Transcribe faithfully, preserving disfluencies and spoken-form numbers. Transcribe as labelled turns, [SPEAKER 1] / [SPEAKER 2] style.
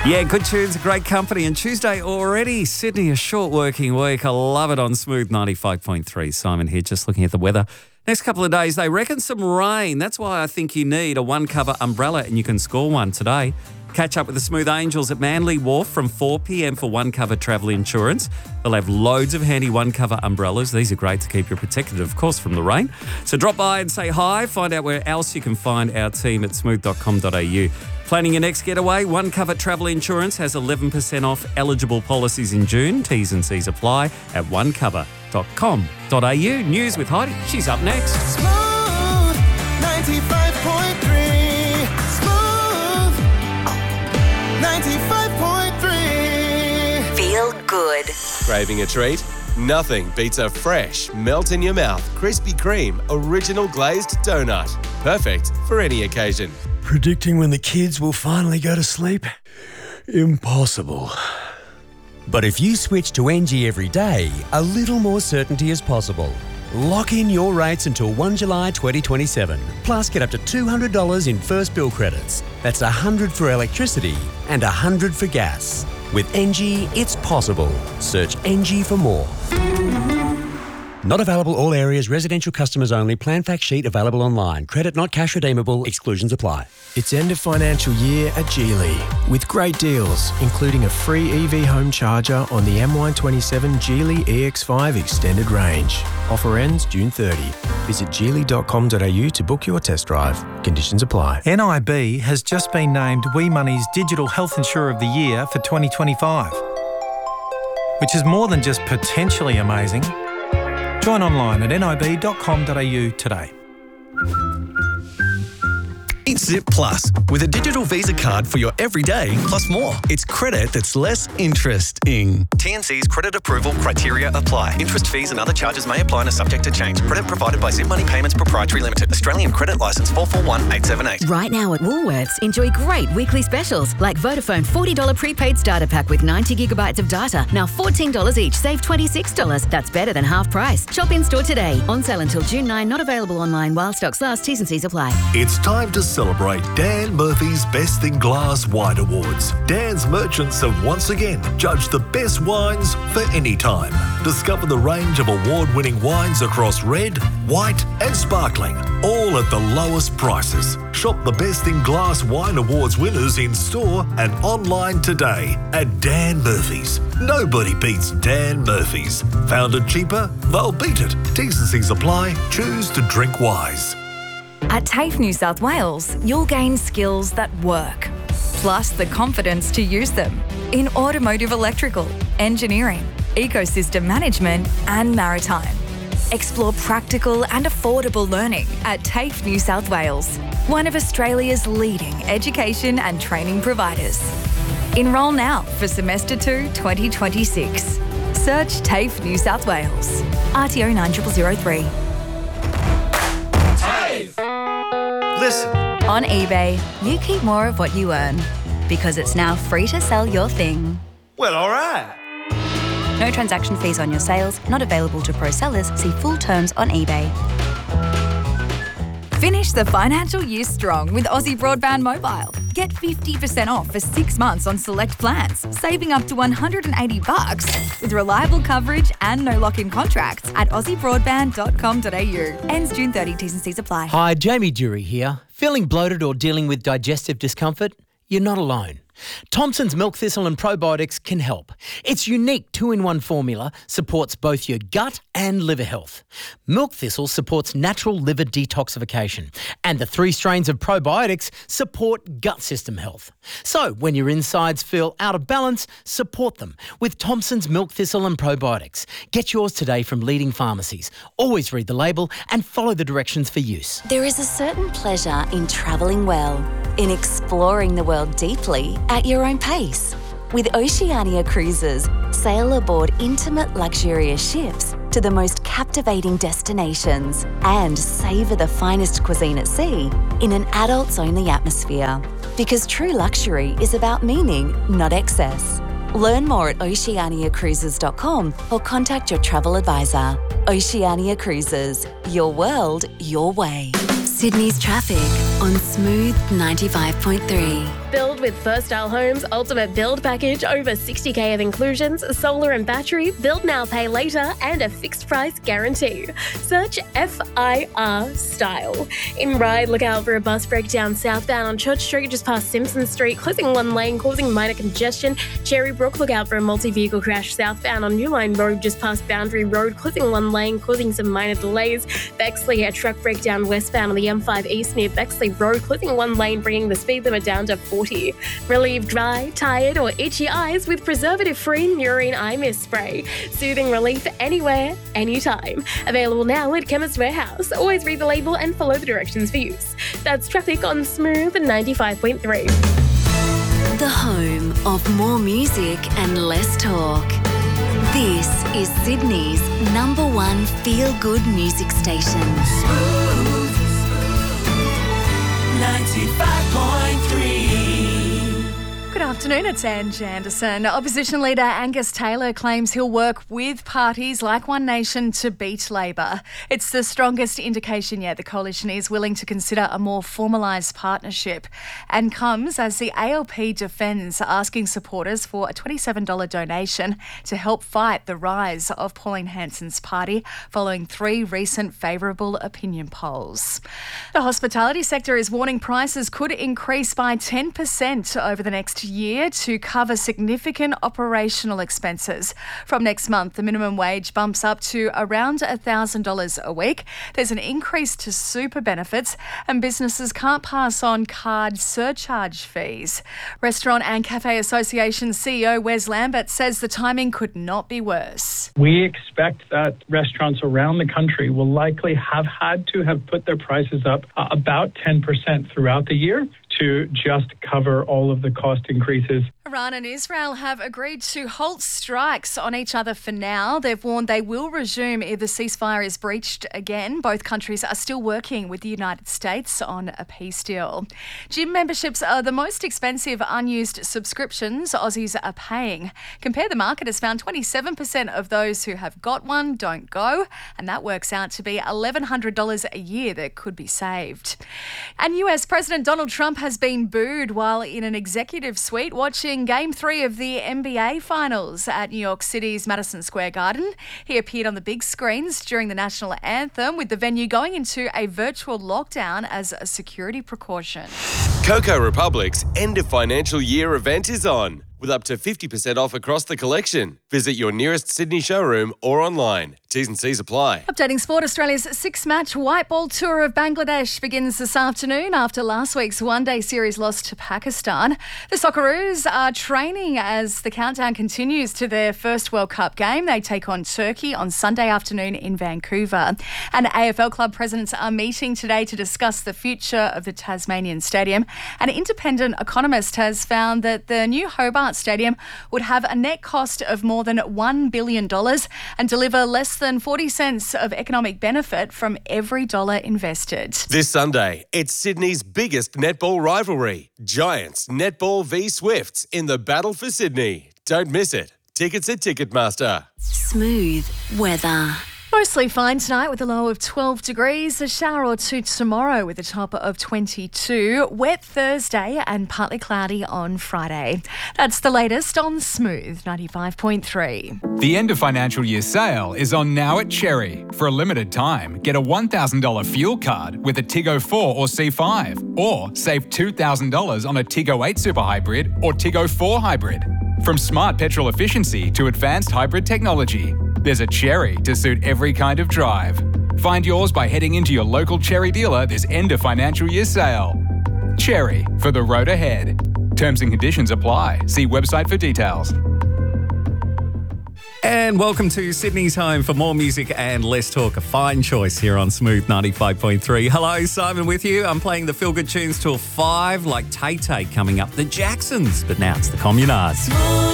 [SPEAKER 1] Yeah, good tunes, great company. And Tuesday already, Sydney, a short working week. I love it on Smooth ninety-five point three. Simon here, just looking at the weather. Next couple of days, they reckon some rain. That's why I think you need a one-cover umbrella, and you can score one today. Catch up with the Smooth Angels at Manly Wharf from four p.m. for one-cover travel insurance. They'll have loads of handy one-cover umbrellas. These are great to keep you protected, of course, from the rain. So drop by and say hi. Find out where else you can find our team at smooth dot com dot a u. Planning your next getaway? One-cover travel insurance has eleven percent off eligible policies in June. T's and C's apply at one cover dot com dot a u. News with Heidi. She's up next.
[SPEAKER 2] Smooth ninety-five point three. Smooth ninety-five point three.
[SPEAKER 3] Feel good.
[SPEAKER 4] Craving a treat? Nothing beats a fresh, melt-in-your-mouth Krispy Kreme original glazed donut. Perfect for any occasion.
[SPEAKER 5] Predicting when the kids will finally go to sleep? Impossible.
[SPEAKER 6] But if you switch to N G every day, a little more certainty is possible. Lock in your rates until the first of July twenty twenty-seven. Plus, get up to two hundred dollars in first bill credits. That's one hundred dollars for electricity and one hundred dollars for gas. With N G, it's possible. Search N G for more. Not available all areas, residential customers only. Plan fact sheet available online. Credit not cash redeemable. Exclusions apply.
[SPEAKER 7] It's end of financial year at Geely with great deals, including a free E V home charger on the M Y twenty-seven Geely E X five Extended Range. Offer ends June thirtieth. Visit geely dot com dot a u to book your test drive. Conditions apply.
[SPEAKER 8] N I B has just been named WeMoney's Digital Health Insurer of the Year for twenty twenty-five, which is more than just potentially amazing. Join online at n i b dot com dot a u today.
[SPEAKER 9] It's Zip Plus with a digital Visa card for your everyday plus more. It's credit that's less interesting. T N C's credit approval criteria apply. Interest fees and other charges may apply and are subject to change. Credit provided by Zip Money Payments Proprietary Limited. Australian Credit Licence four four one eight seven eight.
[SPEAKER 3] Right now at Woolworths, enjoy great weekly specials like Vodafone forty dollars prepaid starter pack with ninety gigabytes of data. Now fourteen dollars each, save twenty-six dollars. That's better than half price. Shop in store today. On sale until June ninth, not available online while stocks last. T's and C's apply.
[SPEAKER 10] It's time to celebrate Dan Murphy's Best in Glass Wine Awards. Dan's merchants have once again judged the best wines for any time. Discover the range of award-winning wines across red, white and sparkling, all at the lowest prices. Shop the Best in Glass Wine Awards winners in store and online today at Dan Murphy's. Nobody beats Dan Murphy's. Found it cheaper? They'll beat it. T's and C's apply. Choose to drink wise.
[SPEAKER 11] At TAFE New South Wales, you'll gain skills that work, plus the confidence to use them in automotive electrical, engineering, ecosystem management and maritime. Explore practical and affordable learning at TAFE New South Wales, one of Australia's leading education and training providers. Enrol now for Semester two twenty twenty-six. Search TAFE New South Wales. R T O nine zero zero zero three.
[SPEAKER 2] Listen.
[SPEAKER 12] On eBay, you keep more of what you earn because it's now free to sell your thing.
[SPEAKER 2] Well, all right.
[SPEAKER 12] No transaction fees on your sales, not available to pro sellers. See full terms on eBay.
[SPEAKER 11] Finish the financial year strong with Aussie Broadband Mobile. Get fifty percent off for six months on select plans, saving up to one hundred eighty bucks with reliable coverage and no lock-in contracts at aussie broadband dot com dot a u. Ends June thirtieth, T's and C's apply.
[SPEAKER 13] Hi, Jamie Dury here. Feeling bloated or dealing with digestive discomfort? You're not alone. Thompson's Milk Thistle and Probiotics can help. Its unique two-in-one formula supports both your gut and liver health. Milk Thistle supports natural liver detoxification, and the three strains of probiotics support gut system health. So when your insides feel out of balance, support them with Thompson's Milk Thistle and Probiotics. Get yours today from leading pharmacies. Always read the label and follow the directions for use.
[SPEAKER 3] There is a certain pleasure in travelling well, in exploring the world deeply at your own pace. With Oceania Cruises, sail aboard intimate, luxurious ships to the most captivating destinations and savour the finest cuisine at sea in an adults-only atmosphere. Because true luxury is about meaning, not excess. Learn more at oceania cruises dot com or contact your travel advisor. Oceania Cruises, your world, your way. Sydney's traffic on Smooth ninety-five point three.
[SPEAKER 14] Build with First Style Homes Ultimate Build Package, over sixty K of inclusions, solar and battery, build now, pay later, and a fixed price guarantee. Search F I R Style. In Ryde, look out for a bus breakdown southbound on Church Street just past Simpson Street, closing one lane, causing minor congestion. Cherrybrook, look out for a multi-vehicle crash southbound on New Line Road just past Boundary Road, closing one lane, causing some minor delays. Bexley, a truck breakdown westbound on the M five East near Bexley Road, closing one lane, bringing the speed limit down to forty. Relieve dry, tired or itchy eyes with preservative-free Neurine Eye Mist Spray. Soothing relief anywhere, anytime. Available now at Chemist Warehouse. Always read the label and follow the directions for use. That's traffic on Smooth ninety-five point three.
[SPEAKER 3] The home of more music and less talk. This is Sydney's number one feel-good music station.
[SPEAKER 2] Smooth ninety-five point three.
[SPEAKER 15] Good afternoon, it's Ange Anderson. Opposition leader Angus Taylor claims he'll work with parties like One Nation to beat Labor. It's the strongest indication yet the coalition is willing to consider a more formalised partnership, and comes as the A L P defends asking supporters for a twenty-seven dollars donation to help fight the rise of Pauline Hanson's party following three recent favourable opinion polls. The hospitality sector is warning prices could increase by ten percent over the next year to cover significant operational expenses. From next month, the minimum wage bumps up to around one thousand dollars a week. There's an increase to super benefits, and businesses can't pass on card surcharge fees. Restaurant and Cafe Association C E O Wes Lambert says the timing could not be worse.
[SPEAKER 16] We expect that restaurants around the country will likely have had to have put their prices up uh, about ten percent throughout the year to just cover all of the cost increases.
[SPEAKER 15] Iran and Israel have agreed to halt strikes on each other for now. They've warned they will resume if the ceasefire is breached again. Both countries are still working with the United States on a peace deal. Gym memberships are the most expensive unused subscriptions Aussies are paying. Compare the Market has found twenty-seven percent of those who have got one don't go, and that works out to be eleven hundred dollars a year that could be saved. And U S President Donald Trump has been booed while in an executive suite watching Game three of the N B A Finals at New York City's Madison Square Garden. He appeared on the big screens during the national anthem, with the venue going into a virtual lockdown as a security precaution.
[SPEAKER 4] Coco Republic's end of financial year event is on, with up to fifty percent off across the collection. Visit your nearest Sydney showroom or online. T's and C's apply.
[SPEAKER 15] Updating sport, Australia's six-match white ball tour of Bangladesh begins this afternoon after last week's one-day series loss to Pakistan. The Socceroos are training as the countdown continues to their first World Cup game. They take on Turkey on Sunday afternoon in Vancouver. And A F L club presidents are meeting today to discuss the future of the Tasmanian Stadium. An independent economist has found that the new Hobart Stadium would have a net cost of more than one billion dollars and deliver less than forty cents of economic benefit from every dollar invested.
[SPEAKER 4] This Sunday, it's Sydney's biggest netball rivalry. Giants Netball v Swifts in the battle for Sydney. Don't miss it. Tickets at Ticketmaster.
[SPEAKER 3] Smooth weather.
[SPEAKER 15] Mostly fine tonight with a low of twelve degrees, a shower or two tomorrow with a top of twenty-two, wet Thursday and partly cloudy on Friday. That's the latest on Smooth ninety-five point three.
[SPEAKER 17] The end of financial year sale is on now at Cherry. For a limited time, get a one thousand dollars fuel card with a Tiggo four or C five, or save two thousand dollars on a Tiggo eight Super Hybrid or Tiggo four Hybrid. From smart petrol efficiency to advanced hybrid technology, there's a Cherry to suit every kind of drive. Find yours by heading into your local Cherry dealer this end of financial year sale. Cherry, for the road ahead. Terms and conditions apply. See website for details.
[SPEAKER 1] And welcome to Sydney's home for more music and less talk. A fine choice here on Smooth ninety-five point three. Hello, Simon with you. I'm playing the feel-good tunes till five, like Tay Tay coming up, the Jacksons, but now it's the Communards.